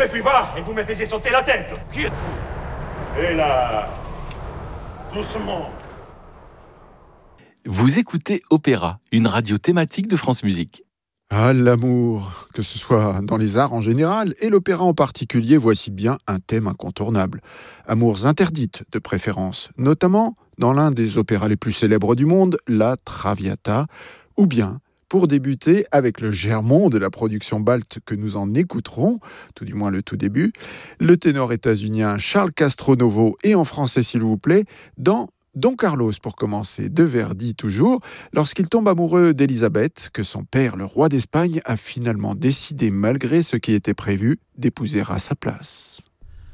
peu plus bas et vous me faisiez sauter la tête. Qui êtes-vous? Et là, doucement. Vous écoutez Opéra, une radio thématique de France Musique. Ah, l'amour, que ce soit dans les arts en général et l'opéra en particulier, voici bien un thème incontournable. Amours interdites de préférence, notamment dans l'un des opéras les plus célèbres du monde, la Traviata, ou bien, pour débuter avec le Germont de la production balte que nous en écouterons, tout du moins le tout début, le ténor états-unien Charles Castronovo et en français s'il vous plaît, dans Don Carlos, pour commencer, de Verdi toujours, lorsqu'il tombe amoureux d'Élisabeth, que son père, le roi d'Espagne, a finalement décidé, malgré ce qui était prévu, d'épouser à sa place.